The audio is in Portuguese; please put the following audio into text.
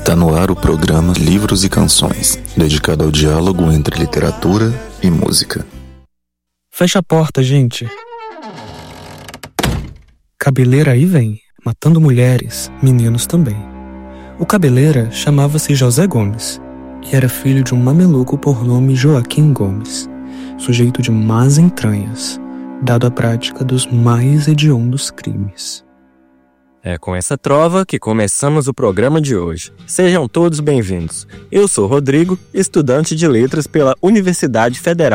Está no ar o programa Livros e Canções, dedicado ao diálogo entre literatura e música. Fecha a porta, gente. Cabeleira aí vem, matando mulheres, meninos também. O cabeleira chamava-se José Gomes e era filho de um mameluco por nome Joaquim Gomes, sujeito de más entranhas, dado à prática dos mais hediondos crimes. É com essa trova que começamos o programa de hoje. Sejam todos bem-vindos. Eu sou Rodrigo, estudante de letras pela Universidade Federal